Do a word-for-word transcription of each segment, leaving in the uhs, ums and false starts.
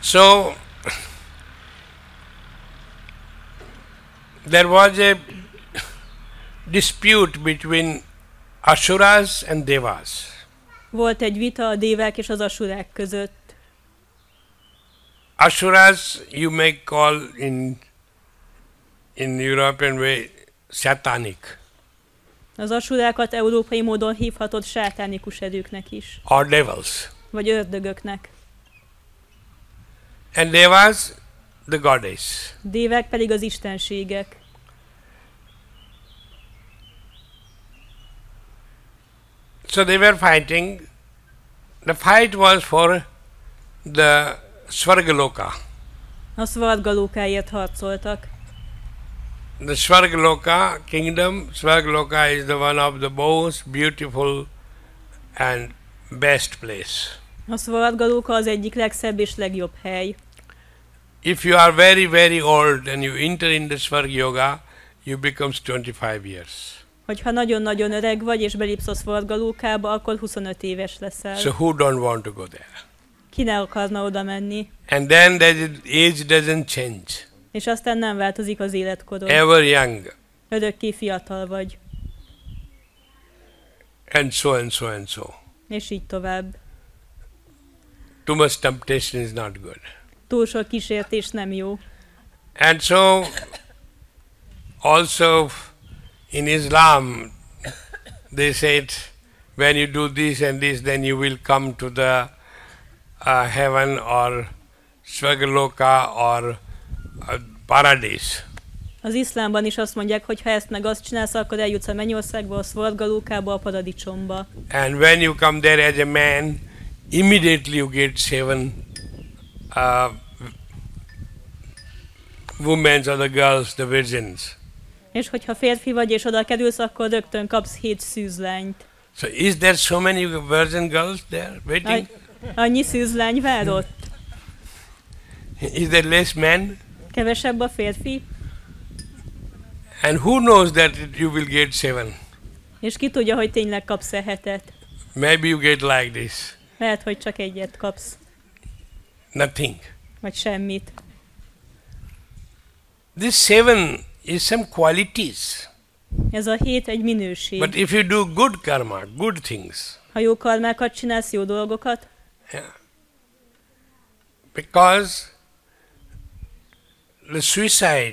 So there was a dispute between Asuras and Devas. Volt egy vita a dévák és az asurák között. Asuras you may call in in European way satanic. Az asurákat európai módon hívhatod sátánikus erőknek is. Or devils. Vagy ördögöknek. And Devas the goddess. Dévák pedig az istenségek. So they were fighting. The fight was for the Svargaloka. A Svargalókáért harcoltak. The Svargaloka kingdom, Svargaloka is the one of the most beautiful and best place. A Svargalóka az egyik legszebb és legjobb hely. If you are very, very old and you enter in the Svarg Yoga, you becomes twenty-five years. Hogyha nagyon-nagyon öreg vagy és belépsz a Svargalókába, akkor huszonöt éves leszel. So who don't want to go there? Ki ne akarna oda menni? And then the age doesn't change. És aztán nem változik az életkorod. Ever young. Örökké fiatal vagy. And so and so and so. És így tovább. Too much temptation is not good. Túl sok kísértés nem jó. And so also in Islam they said when you do this and this then you will come to the uh, heaven or Svargaloka or uh, paradise. Az iszlámban is azt mondják, hogy ha ezt meg azt csinálsz, akkor eljutsz a mennyországba, a Svargalókába, a paradicsomba. And when you come there as a man, immediately you get seven uh, women or the girls, the virgins. És hogyha férfi vagy és oda kerülsz, akkor rögtön kapsz hét szűzlányt. So is there so many virgin girls there waiting? Annyi szűzlány vár ott? Is there less men? Kevesebb a férfi? And who knows that you will get seven? És ki tudja, hogy tényleg kapsz-e hetet? Maybe you get like this. Lehet, hogy csak egyet kapsz. Nothing. Vagy semmit. This seven is some qualities. Ez a hét egy minőség. But if you do good karma, good things. Ha jó karmákat csinálsz, jó dolgokat. Yeah. Because the suicide,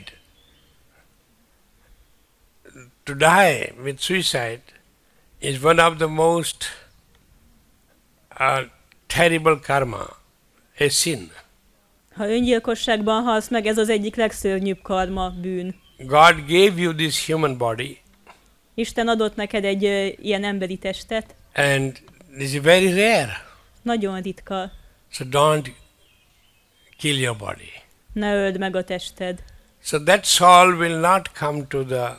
to die with suicide is one of the most uh, terrible karma, a sin. Ha öngyilkosságban halsz meg, ez az egyik legszörnyűbb karma, bűn. God gave you this human body. Isten adott neked egy uh, ilyen emberi testet. And this is very rare. Nagyon ritka. So don't kill your body. Ne öld meg a tested. So that soul will not come to the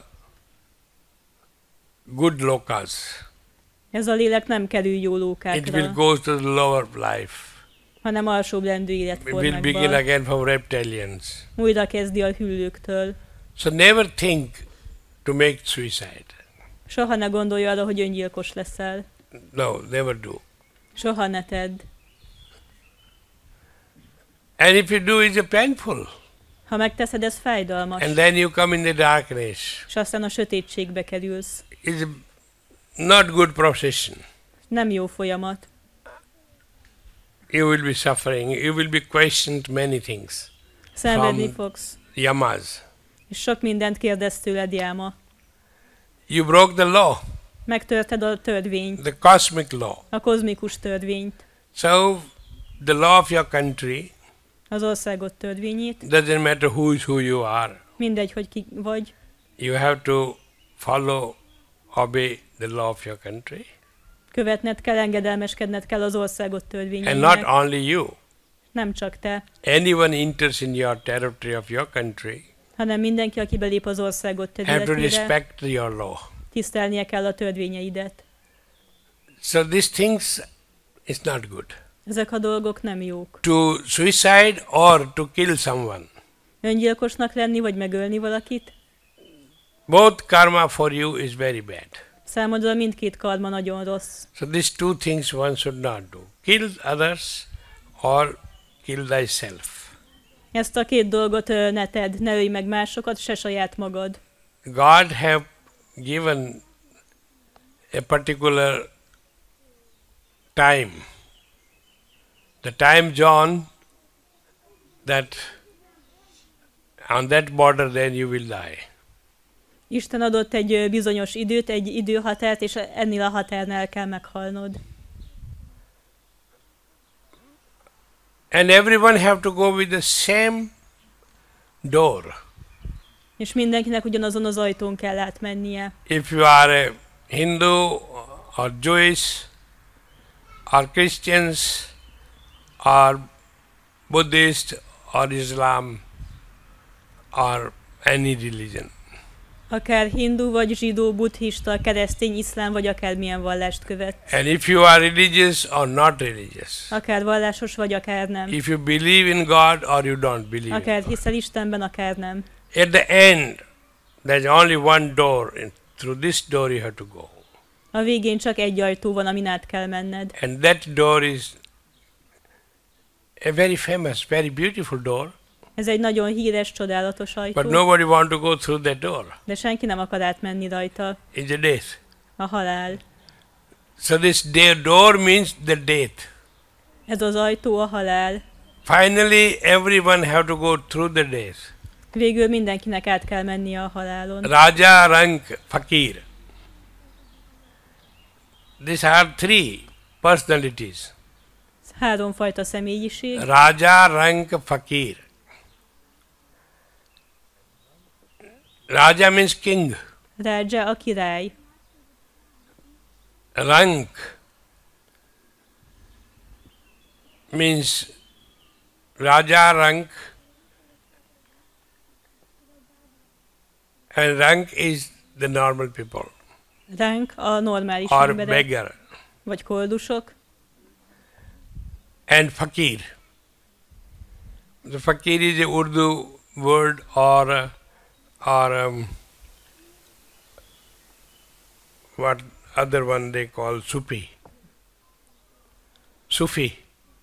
good lokas. Ez a lélek nem kerül jó It lókákra, will go to the lower life. hanem alsóbb rendű It will begin életformákban. again from reptilians. Újra kezdi a hüllőktől. So never think to make suicide. Soha ne gondolj arra, hogy öngyilkos leszel. No, never do. Soha ne tedd. And if you do, it's painful. Ha megteszed, ez fájdalmas. And then you come in the darkness. És aztán a sötétségbe kerülsz. It's not good procession. Nem jó folyamat. You will be suffering. You will be questioned many things. Szenvedni From- fogsz. Yamas. És sok mindent kérdez tőled, Jáma. You broke the law, Megtörted a törvényt, the cosmic law. a kozmikus törvényt, So the law of your country az országot törvényét. doesn't matter who is who you are. Mindegy, hogy ki vagy. You have to follow, obey the law of your country. Követned kell, engedelmeskedned kell az országot And törvényeinek. not only you. Nem csak te, Anyone enters in your territory of your country hanem mindenki, aki belép az országot have to területére, respect your law. tisztelnie kell a törvényeidet. So these things is not good. Ezek a dolgok nem jók. To suicide or to kill someone. Öngyilkosnak lenni, vagy megölni valakit, Both karma for you is very bad. számodra mindkét karma nagyon rossz. So these two things one should not do. Kill others or kill thyself. Ezt a két dolgot ö, ne tedd, ne ölj meg másokat, se saját magad. God have given a particular time. The time John that on that border then you will die. Isten adott egy ö, bizonyos időt, egy időhatárt, és ennél a határnál kell meghalnod. And everyone have to go with the same door. És mindenkinek ugyanazon az ajtón kell átmennie. If you are a Hindu or Jewish or Christians or Buddhist or Islam or any religion. Akár hindu, vagy zsidó, buddhista, keresztény, iszlám, vagy akármilyen vallást követ. And if you are religious or not religious. Akár vallásos, vagy akár nem. If you believe in God or you don't believe Akár in God. hiszel Istenben, akár nem. At the end, there's only one door. And through this door you have to go. A végén csak egy ajtó van, amin át kell menned. And that door is a very famous, very beautiful door. Ez egy nagyon híres, csodálatos ajtó. But nobody want to go through that door. De senki nem akar átmenni rajta. It's a death. A halál. So this door means the death. Ez az ajtó a halál. Finally, everyone have to go through the death. Végül mindenkinek át kell mennie a halálon. Raja, Rank, Fakir. These are three personalities. Háromfajta személyiség. Raja, Rank, Fakir. Raja means king. Raja a király. Rank means Raja, Rank, and Rank is the normal people Ránk a normális or emberek, beggar. vagy koldusok. And Fakir. The Fakir is a Urdu word or uh, or um, what other one they call Sufi. Sufi.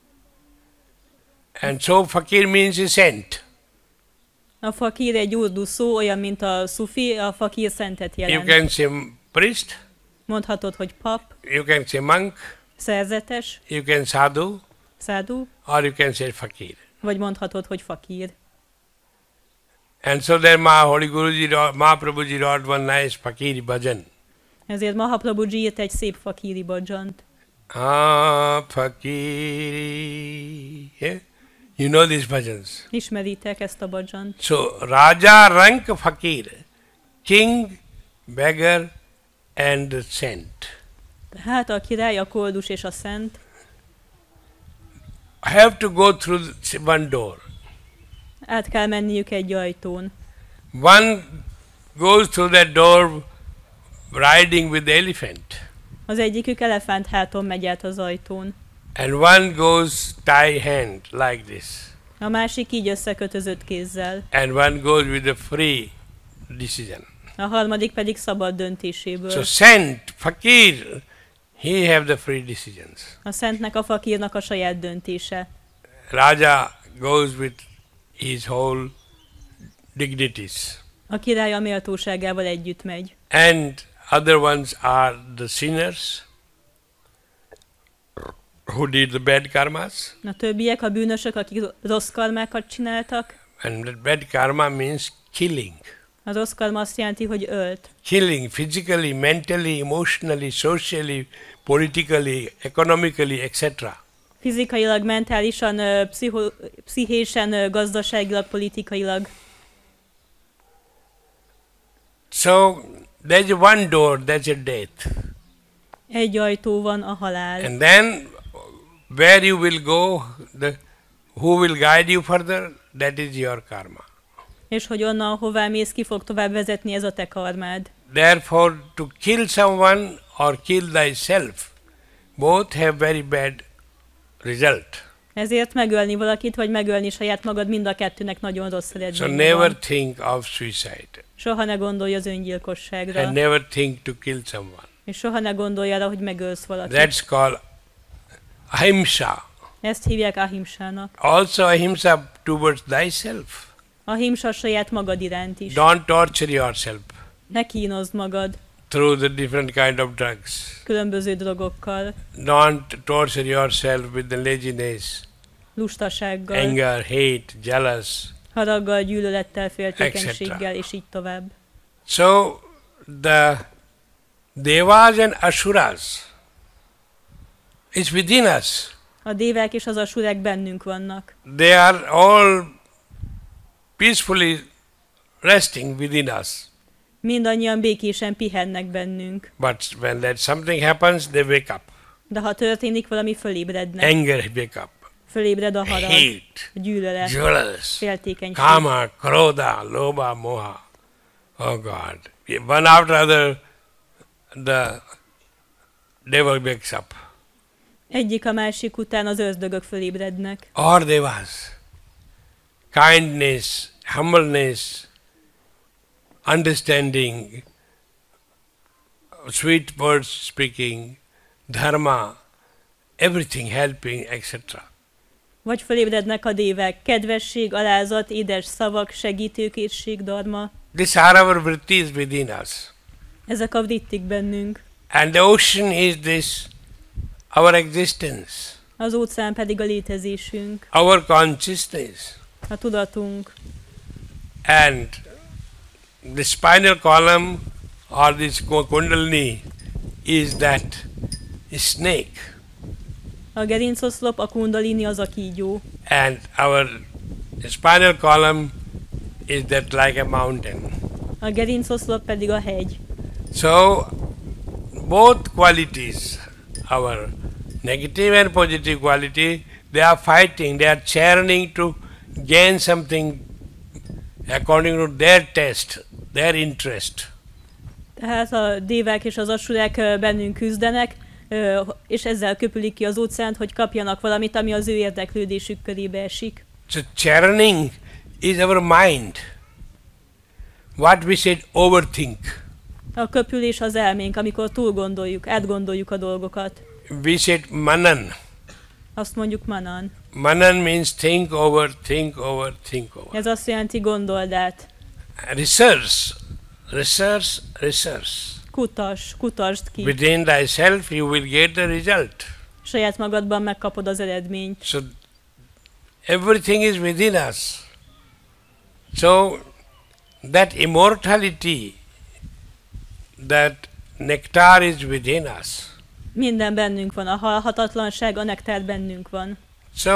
And so Fakir means a saint. A fakír egy urdu szó, olyan, mint a szufi, a fakír szentet You jelent. can say priest, Mondhatod, hogy pap, you can say monk, szerzetes, you can sadhu, szádú, or you can say Fakir. vagy mondhatod, hogy fakír. And so then Ma Holy Guruji, Mahaprabhuji wrote one nice Fakiri bhajan. Ezért Mahaprabhuji írt egy szép fakíri bhajant. Ah, Fakiri. Yeah? You know these bhajans. Ismeritek ezt a bhajant. So, Raja, Rank, Fakir, king, beggar, and the saint Hát a király, a koldus és a szent have to go through one door. át kell menniük egy ajtón. One goes through that door riding with the elephant, Az egyikük elefánt háton megy át az ajtón. and one goes tie hand like this, A másik így összekötözött kézzel. and one goes with a free decision. A harmadik pedig szabad döntéséből. So saint, Fakir, he have the free decisions. A szentnek, a fakírnak a saját döntése. Raja goes with his whole dignities, A király a méltóságával együtt megy. and other ones are the sinners who did the bad karmas, A többiek a bűnösök, akik rossz karmákat csináltak. and that bad karma means killing. A rossz karma azt jelenti, hogy ölt. Killing physically, mentally, emotionally, socially, politically, economically, et cetera. Fizikailag, mentálisan, ö, pszicho, pszichésen, ö, gazdaságilag, politikailag. So there's one door, that's a death. Egy ajtó van, a halál. And then where you will go, the who will guide you further, that is your karma. És hogy onnan, hová mész, ki fog tovább vezetni, ez a te karmád. Therefore, to kill someone or kill thyself, both have very bad result. Ezért megölni valakit, vagy megölni saját magad, mind a kettőnek nagyon rossz So eredménye never van. think of suicide, Soha ne gondolj az öngyilkosságra. and never think to kill someone. És soha ne gondolj arra, hogy megölsz valakit. That's called ahimsa. Ezt hívják ahimsának. Also ahimsa towards thyself. Ahimsa saját magad iránt is. Don't torture yourself Ne kínozd magad through the different kind of drugs. különböző drogokkal, Don't torture yourself with the laziness, lustasággal, anger, hate, jealous, haraggal, gyűlölettel, féltékenységgel, és így tovább. So the devas and asuras is within us. A dévák és az asurák bennünk vannak. They are all peacefully resting within us. Mindannyian békésen pihennek bennünk. But when that something happens, they wake up. De ha történik valami, fölébrednek. Anger wake up. Fölébred a harag, Hate, a gyűlölet, jealous, féltékenység. kama, krodha, lobha, moha. Oh God. One after other, the devil wakes up. Egyik a másik után az ördögök fölébrednek. Or devas. Kindness, humbleness, understanding, sweet words speaking, dharma, everything helping, et cetera. Vagy fölébrednek a dévek, kedvesség, alázat, édes szavak, segítőkészség, dharma. These are our vrittis within us. Ezek a vrittik bennünk. And the ocean is this, our existence, Az óceán pedig a létezésünk, our consciousness. a tudatunk. And the spinal column or this kundalini is that snake. A gerincoszlop, a kundalini, az a kígyó. And our spinal column is that like a mountain. A gerincoszlop pedig a hegy. So both qualities, our negative and positive quality, they are fighting, they are churning to gain something according to their taste, their interest. Tehát a dévák és az asurák ö, bennünk küzdenek, ö, és ezzel köpülik ki az óceánt, hogy kapjanak valamit, ami az ő érdeklődésük körébe esik. So churning is our mind. What we said, overthink. A köpülés az elménk, amikor túl gondoljuk, átgondoljuk a dolgokat. We said manan. Azt mondjuk manan. Manan means think over, think over, think over. Ez azt jelenti gondold át. Research, research, research. Kutas, kutasd ki. Within thyself you will get the result. Saját magadban megkapod az eredményt. So everything is within us. So that immortality, that nectar is within us. Minden bennünk van, a halhatatlanság, a nektár bennünk van.